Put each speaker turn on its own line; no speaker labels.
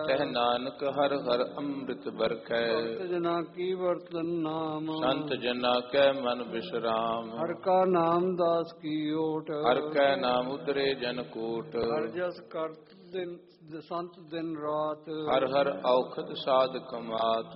ਕਹਿ ਨਾਨਕ ਹਰ ਹਰ ਅੰਮ੍ਰਿਤ ਬਰਖੈ।
ਭਗਤ ਜਨਾ ਕੀ ਵਰਤਨ ਨਾਮ,
ਸੰਤ ਜਨਾ ਕੈ ਮਨ ਬਿਸਰਾਮ।
ਹਰ ਕਾ ਨਾਮ ਦਾਸ ਕੀ ਓਟ,
ਹਰ ਕੈ ਨਾਮ ਉਤਰੇ ਜਨ ਕੋਟ।
ਹਰ ਜਸ ਕਰਤ ਦਿਨ ਸੰਤ ਦਿਨ ਰਾਤ,
ਹਰ ਹਰ ਔਖਦ ਸਾਧ ਕਮਾਤ।